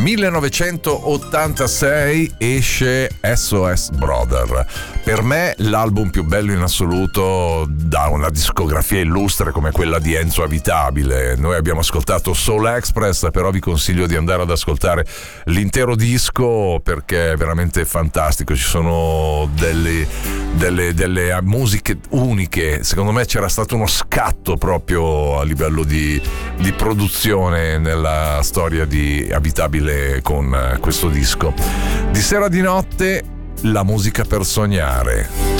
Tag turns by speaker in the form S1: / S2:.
S1: 1986 esce SOS Brother, per me l'album più bello in assoluto da una discografia illustre come quella di Enzo Avitabile. Noi abbiamo ascoltato Soul Express, però vi consiglio di andare ad ascoltare l'intero disco perché è veramente fantastico. Ci sono delle musiche uniche. Secondo me c'era stato uno scatto proprio a livello di produzione nella storia di Avitabile con questo disco. Di sera di notte, la musica per sognare.